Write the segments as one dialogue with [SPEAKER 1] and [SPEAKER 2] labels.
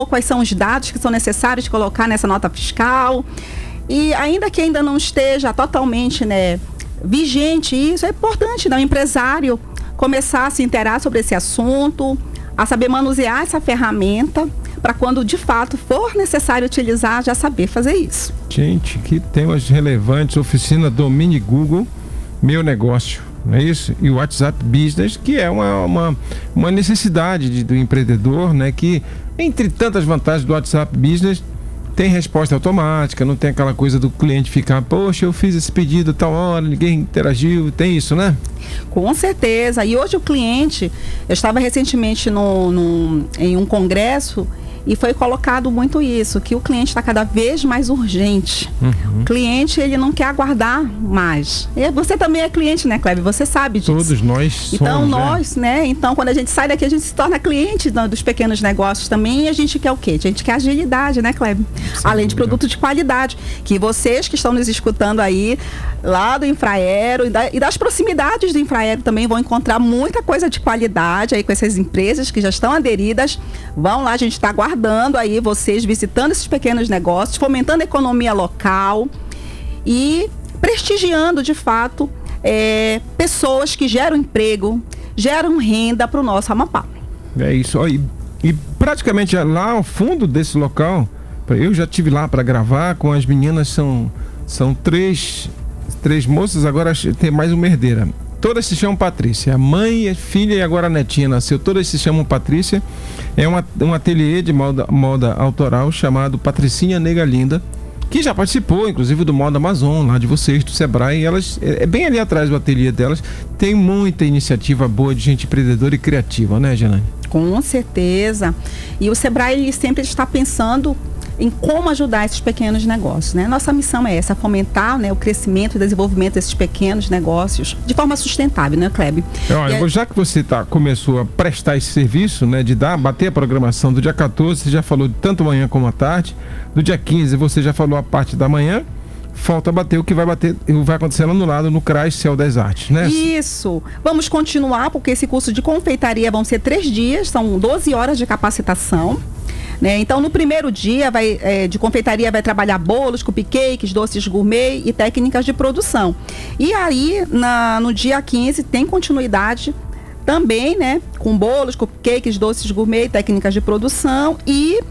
[SPEAKER 1] quais são os dados que são necessários colocar nessa nota fiscal. E ainda que ainda não esteja totalmente, né, vigente isso, é importante, né, o empresário começar a se interar sobre esse assunto, a saber manusear essa ferramenta, para quando de fato for necessário utilizar, já saber fazer isso.
[SPEAKER 2] Gente, que temas relevantes, oficina Domine Google, Meu Negócio, não é isso? E o WhatsApp Business, que é uma necessidade do empreendedor, né? Que, entre tantas vantagens do WhatsApp Business, tem resposta automática, não tem aquela coisa do cliente ficar, poxa, eu fiz esse pedido tal hora, ninguém interagiu, tem isso, né?
[SPEAKER 1] Com certeza. E hoje o cliente, eu estava recentemente em um congresso e foi colocado muito isso, que o cliente está cada vez mais urgente. O cliente, ele não quer aguardar mais. E você também é cliente, né, Kleber? Você sabe disso.
[SPEAKER 2] Todos nós somos.
[SPEAKER 1] Então, nós, né? Então, quando a gente sai daqui, a gente se torna cliente dos pequenos negócios também. E a gente quer o quê? A gente quer agilidade, né, Kleber? Além de produto de qualidade. Que vocês que estão nos escutando aí, lá do Infraero e das proximidades do Infraero também vão encontrar muita coisa de qualidade aí com essas empresas que já estão aderidas. Vão lá, a gente está aguardando aí vocês visitando esses pequenos negócios, fomentando a economia local e prestigiando de fato pessoas que geram emprego, geram renda para o nosso Amapá.
[SPEAKER 2] É isso. E praticamente lá ao fundo desse local, eu já estive lá para gravar com as meninas, são três moças, agora tem mais uma herdeira. Todas se chamam Patrícia. A mãe, a filha e agora a netinha nasceu. Todas se chamam Patrícia. É um ateliê de moda autoral chamado Patricinha Nega Linda, que já participou, inclusive, do Moda Amazon, lá de vocês, do Sebrae. E elas, bem ali atrás do ateliê delas, tem muita iniciativa boa de gente empreendedora e criativa, né, Janane?
[SPEAKER 1] Com certeza. E o Sebrae, ele sempre está pensando em como ajudar esses pequenos negócios, né? Nossa missão é essa, fomentar, né, o crescimento e desenvolvimento desses pequenos negócios de forma sustentável, né, Kleber?
[SPEAKER 2] Olha, já que você começou a prestar esse serviço, né, de bater a programação do dia 14, você já falou de tanto manhã como à tarde, do dia 15 você já falou a parte da manhã, falta bater o que vai acontecer lá no lado, no CRAS Céu das Artes, né?
[SPEAKER 1] Isso. Vamos continuar, porque esse curso de confeitaria vão ser 3 dias, são 12 horas de capacitação. Né? Então, no primeiro dia de confeitaria vai trabalhar bolos, cupcakes, doces gourmet e técnicas de produção. E aí, no dia 15, tem continuidade também, né? Com bolos, cupcakes, doces gourmet e técnicas de produção. E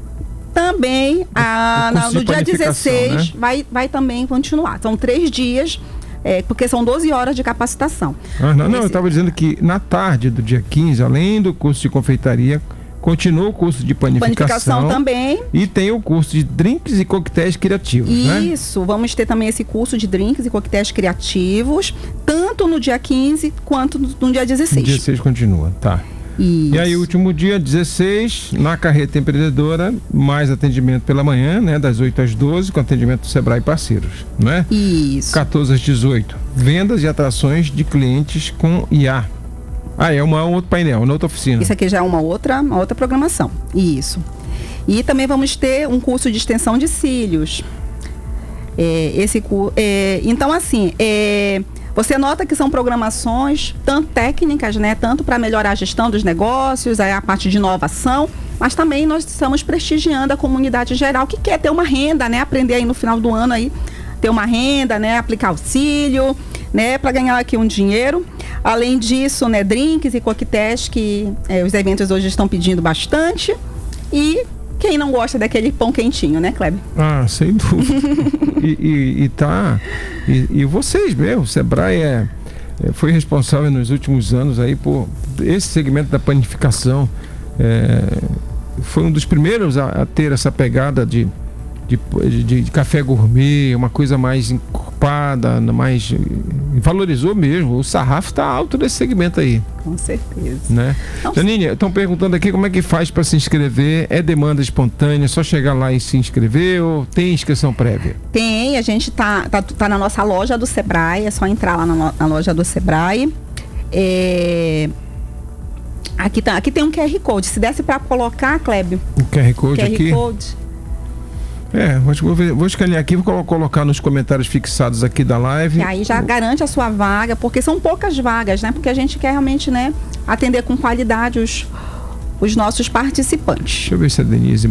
[SPEAKER 1] também no dia 16, né? vai também continuar. São 3 dias, porque são 12 horas de capacitação.
[SPEAKER 2] Eu estava dizendo que na tarde do dia 15, além do curso de confeitaria, continua o curso de panificação
[SPEAKER 1] também.
[SPEAKER 2] E tem o curso de drinks e coquetéis criativos,
[SPEAKER 1] Isso, né? Vamos ter também esse curso de drinks e coquetéis criativos, tanto no dia 15 quanto no dia 16.
[SPEAKER 2] No dia 16 continua, tá.
[SPEAKER 1] Isso.
[SPEAKER 2] E aí, último dia, 16, na Carreta Empreendedora, mais atendimento pela manhã, né? Das 8 às 12, com atendimento do Sebrae Parceiros, né?
[SPEAKER 1] Isso.
[SPEAKER 2] 14 às 18, vendas e atrações de clientes com IA. É um outro painel, uma outra oficina.
[SPEAKER 1] Isso aqui já é uma outra programação. Isso. E também vamos ter um curso de extensão de cílios. Então, assim, você nota que são programações tanto técnicas, né? Tanto para melhorar a gestão dos negócios, a parte de inovação, mas também nós estamos prestigiando a comunidade geral que quer ter uma renda, né? Aprender aí no final do ano aí, ter uma renda, né? Aplicar auxílio, né? Para ganhar aqui um dinheiro. Além disso, né, drinks e coquetéis que os eventos hoje estão pedindo bastante. E quem não gosta daquele pão quentinho, né, Kleber?
[SPEAKER 2] Sem dúvida. E vocês mesmo, o Sebrae foi responsável nos últimos anos aí por esse segmento da panificação. Foi um dos primeiros a ter essa pegada de café gourmet, uma coisa mais encorpada, mais valorizou mesmo. O sarrafo está alto nesse segmento aí.
[SPEAKER 1] Com certeza.
[SPEAKER 2] Né? Janine, estão perguntando aqui como é que faz para se inscrever. É demanda espontânea, só chegar lá e se inscrever ou tem inscrição prévia?
[SPEAKER 1] Tem, a gente tá na nossa loja do Sebrae, é só entrar lá na loja do Sebrae. Aqui tem um QR Code. Se desse para colocar, Kleber.
[SPEAKER 2] O QR Code aqui? Vou escanear aqui, vou colocar nos comentários fixados aqui da live.
[SPEAKER 1] E aí já garante a sua vaga, porque são poucas vagas, né? Porque a gente quer realmente, né, atender com qualidade os nossos participantes.
[SPEAKER 2] Deixa eu ver se a Denise